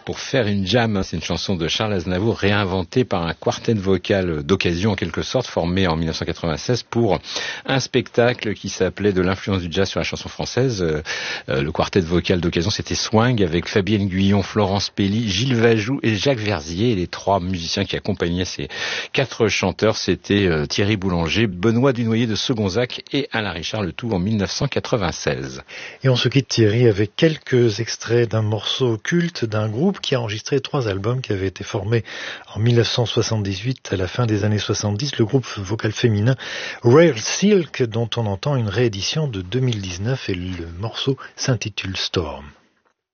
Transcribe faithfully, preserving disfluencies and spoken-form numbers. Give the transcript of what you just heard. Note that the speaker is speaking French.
pour faire une jam. C'est une chanson de Charles Aznavour réinventée par un quartet vocal d'occasion en quelque sorte, formé en dix-neuf cent quatre-vingt-seize pour un spectacle qui s'appelait De l'influence du jazz sur la chanson française. Euh, le quartet vocal d'occasion, c'était Swing avec Fabienne Guyon, Florence Pelly, Gilles Vajou et Jacques Verzier. Et les trois musiciens qui accompagnaient ces quatre chanteurs, c'était euh, Thierry Boulanger, Benoît Dunoyer de Segonzac et Alain Richard, le tout en dix-neuf cent quatre-vingt-seize. Et on se quitte, Thierry, avec quelques extraits d'un morceau culte d'un groupe qui a enregistré trois albums qui avaient été formés en dix-neuf cent soixante-dix-huit à la fin des années soixante-dix, le groupe vocal féminin Rare Silk, dont on entend une réédition de deux mille dix-neuf et le morceau s'intitule Storm.